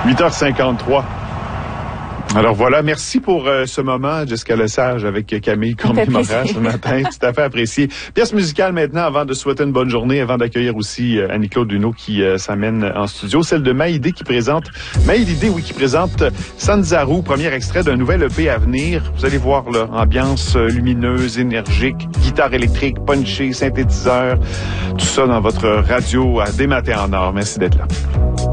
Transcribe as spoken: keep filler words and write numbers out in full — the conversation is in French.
huit heures cinquante-trois. Alors voilà, merci pour euh, ce moment, Jessica Lesage avec Camille Cormier-Morin ce matin, tout à fait apprécié. Pièce musicale maintenant, avant de souhaiter une bonne journée, avant d'accueillir aussi euh, Annie-Claude Duneau qui euh, s'amène en studio, celle de Maïdé qui présente, Maïdé, oui, qui présente Sanzaru, premier extrait d'un nouvel E P à venir. Vous allez voir, là, ambiance euh, lumineuse, énergique, guitare électrique, punché, synthétiseur, tout ça dans votre radio à Des Matins en Or. Merci d'être là.